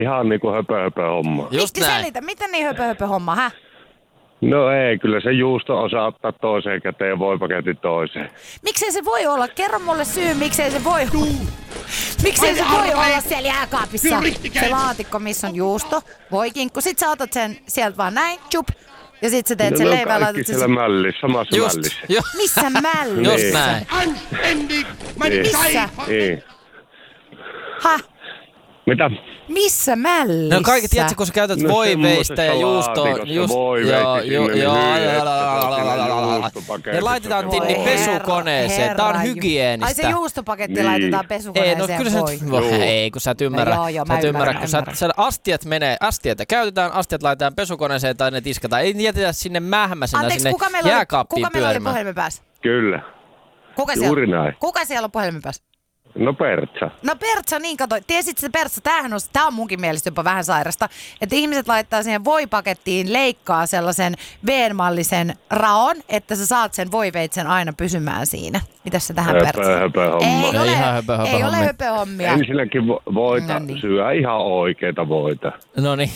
Ihan niinku höpö homma. Just selitä, miten niin höpö homma, hä? No ei, kyllä se juusto osaa ottaa toiseen käteen ja voipaketin toiseen. Miksei se voi olla? Kerro mulle syy, miksei se voi olla. Miksei se voi olla siellä jääkaapissa? Se laatikko, missä on juusto, voikinkku. Sit sä otat sen sieltä vaan näin, chup. Ja sit sä teet sen leivän ja laitat sen... siellä mällissä, samassa mällissä. Missä mällissä? Just näin. Missä? Niin. Häh? Mitä? Missä mällissä? No kaikki, tiedätkö, kun sä käytät voiveista ja juustoa. Ne laitetaan Tinni pesukoneeseen. Tää on hygienistä. Ai se juustopaketti laitetaan pesukoneeseen Ei, kun sä et ymmärrä. Sä et ymmärrä, kun astiat käytetään, astiat laitetaan pesukoneeseen tai ne tiskataan. Ei jätetä sinne mähmäisenä sinne jääkaappiin pyörimään. Kuka meillä oli puhelimen päässä? Kyllä. Juuri näin. Kuka siellä on puhelimen päässä? No Pertsa. No Pertsa, niin kato. Tiesitkö Pertsa, tää on munkin mielestä jopa vähän sairasta, että ihmiset laittaa siihen voipakettiin, leikkaa sellaisen V-mallisen raon, että sä saat sen voiveitsen aina pysymään siinä. Mitäs se tähän Pertsa? Ei ole höpöhommia. Ensinnäkin voita syö ihan oikeita voita. No niin.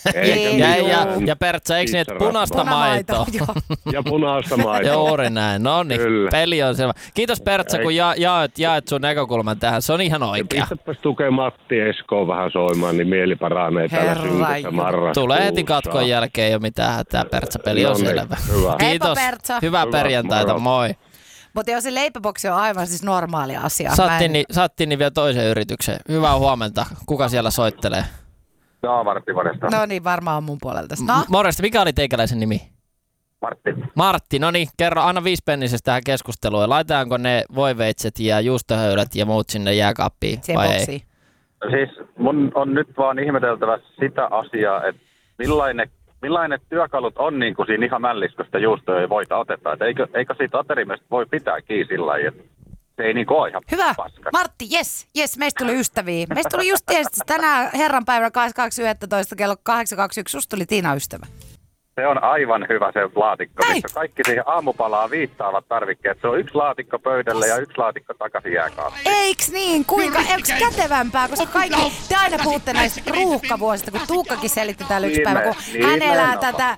Ja Pertsa, eikö niin, että punaista maitoa? Ja punaista maitoa. Juuri näin, no niin, peli on selvä. Kiitos Pertsa, kun jaet sun näkökulman tähän, se on ihan oikea. Pistäpäs tukea Matti Eskoa vähän soimaan, niin mieli paranee tällä synkässä marraskuussa. Tulee heti katkon jälkeen jo mitään hätää, Pertsa, peli on selvä. Kiitos, hyvää perjantaita, moi. Mutta jos se leipäboksi on aivan siis normaali asia. Saattiin vielä toisen yrityksen. Hyvää huomenta, kuka siellä soittelee? Joo, Martti Moresta. No niin, varmaan on mun puolelta. No. Moresta, mikä oli teikäläisen nimi? Martti, no niin, kerro, anna 5 pennisestä tähän keskusteluun. Laitetaanko ne voiveitset ja juustohöylät ja muut sinne jääkaappiin vai ei? Siis mun on nyt vaan ihmeteltävä sitä asiaa, että millainen työkalut on niin kuin siinä ihan mällissä, kun sitä juustoja ei voita oteta. Eikö siitä aterimestä voi pitää kiinni sillä lailla, että se ei niin ole ihan hyvä. paskas. Martti, yes, meistä tuli ystäviä. Meistä tuli just tietysti tänään herranpäivänä 22.11. kello 8.21. Susta tuli Tiina ystävä. Se on aivan hyvä se laatikko, missä kaikki siihen aamupalaa viittaavat tarvikkeet. Se on 1 laatikko pöydälle ja 1 laatikko takaisin jääkaappiin. Eiks niin? Kuinka? Eiks kätevämpää? Koska kaikki, te aina puhutte näistä ruuhkavuosista, kun Tuukkakin selitti täällä yksi päivä, kun hän elää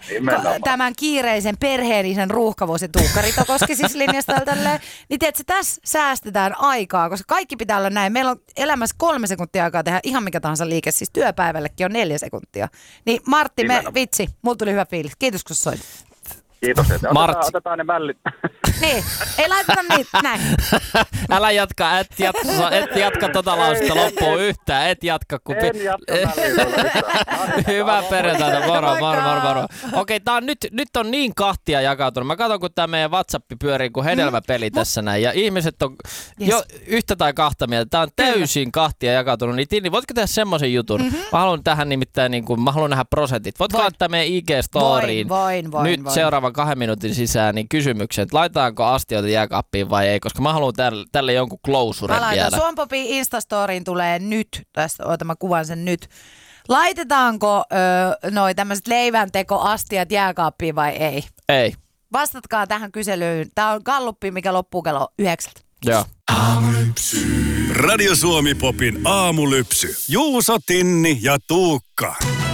tämän kiireisen perheenisen ruuhkavuosi. Tuukka Rito koski siis linjasta tälleen. Niin tiedätkö, tässä säästetään aikaa, koska kaikki pitää olla näin. Meillä on elämässä 3 sekuntia aikaa tehdä ihan mikä tahansa liike, siis työpäivällekin on 4 sekuntia. Niin Martti, vitsi, mulla tuli hyvä fiilis. Kiitos, kun soit. Kiitos. Otetaan ne mällit. Niin, ei laiteta niitä näin. Älä jatka, et jatka tota lausetta loppuun yhtään, et jatka. En jatka Hyvää perjantaita, moro. Okei, tää on nyt on niin kahtia jakautunut. Mä katson, kun tää meidän WhatsApp pyörii kuin hedelmäpeli tässä näin. Ja ihmiset on jo yhtä tai kahta mieltä. Tää on täysin kahtia jakautunut. Niin Tinni, voitko tehdä semmoisen jutun? Mä haluan tähän nimittäin, mä haluan nähdä prosentit. Voitko laittaa meidän IG-storiin nyt seuraavan 2 minuutin sisään niin kysymyksen, että laitetaanko astioita jääkaappiin vai ei, koska mä haluan tälle jonkun closuren vielä. Suompopin Instastoriin tulee nyt, tästä mä kuvan sen nyt. Laitetaanko noi tämmöiset leiväntekoastiat jääkaappiin vai ei? Ei. Vastatkaa tähän kyselyyn. Tää on galluppi, mikä loppuu kello 9. Joo. Aamulypsy. Radio Suomi Popin aamulypsy. Juuso, Tinni ja Tuukka.